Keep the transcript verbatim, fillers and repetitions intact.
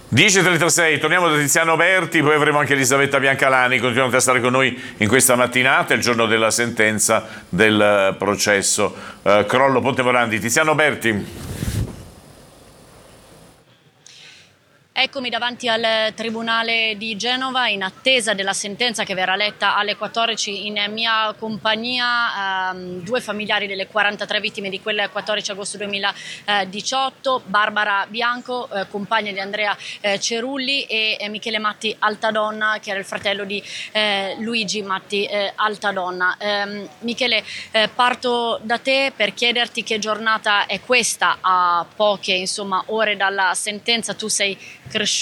dieci e trentasei, torniamo da Tiziano Berti, poi avremo anche Elisabetta Biancalani. Continuate a stare con noi in questa mattinata, il giorno della sentenza del processo eh, Crollo Ponte Morandi. Tiziano Berti. Eccomi davanti al Tribunale di Genova in attesa della sentenza che verrà letta alle quattordici. In mia compagnia ehm, due familiari delle quarantatré vittime di quel quattordici agosto duemiladiciotto, Barbara Bianco, eh, compagna di Andrea eh, Cerulli, e eh, Michele Matti Altadonna, che era il fratello di eh, Luigi Matti eh, Altadonna. Eh, Michele, eh, parto da te per chiederti che giornata è questa a poche insomma, ore dalla sentenza. Tu sei cresciuto